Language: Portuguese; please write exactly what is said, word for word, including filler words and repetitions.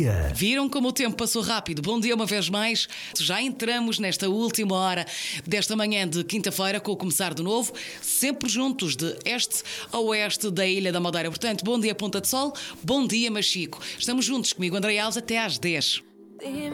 dia. Viram como o tempo passou rápido? Bom dia uma vez mais. Já entramos nesta última hora desta manhã de quinta-feira com o Começar de Novo, sempre juntos de este a oeste da Ilha da Madeira. Portanto, bom dia Ponta de Sol, bom dia Machico. Estamos juntos comigo, André Alves, até às dez.